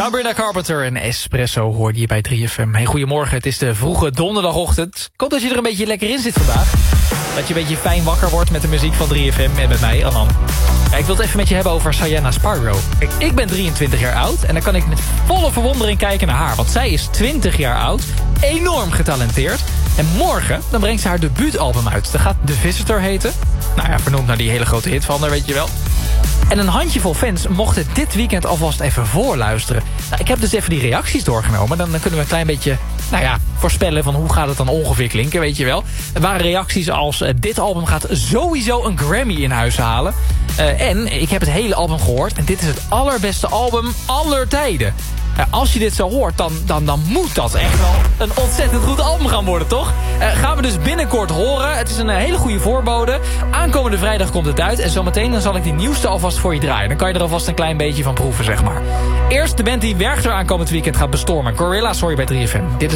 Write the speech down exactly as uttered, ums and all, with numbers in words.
Sabrina Carpenter en Espresso hoorde je bij drie F M. Hey, goedemorgen, het is de vroege donderdagochtend. Ik hoop dat je er een beetje lekker in zit vandaag. Dat je een beetje fijn wakker wordt met de muziek van drie F M en met mij, Anan. Ja, ik wil het even met je hebben over Sayana Sparrow. Kijk, ik ben drieëntwintig jaar oud en dan kan ik met volle verwondering kijken naar haar. Want zij is twintig jaar oud, enorm getalenteerd. En morgen dan brengt ze haar debuutalbum uit. Dat gaat The Visitor heten. Nou ja, vernoemd naar die hele grote hit van haar, weet je wel. En een handjevol fans mochten dit weekend alvast even voorluisteren. Nou, ik heb dus even die reacties doorgenomen. Dan, dan kunnen we een klein beetje, nou ja, voorspellen van hoe gaat het dan ongeveer klinken, weet je wel. Er waren reacties als, uh, dit album gaat sowieso een Grammy in huis halen. Uh, en ik heb het hele album gehoord en dit is het allerbeste album aller tijden. Uh, als je dit zo hoort, dan, dan, dan moet dat echt wel een ontzettend goed album gaan worden, toch? Uh, gaan we dus binnenkort horen. Het is een uh, hele goede voorbode. Aankomende vrijdag komt het uit. En zometeen dan zal ik die nieuwste alvast voor je draaien. Dan kan je er alvast een klein beetje van proeven, zeg maar. Eerst de band die Werchter aankomend weekend gaat bestormen. Gorillaz hoor je bij drie F M. Dit is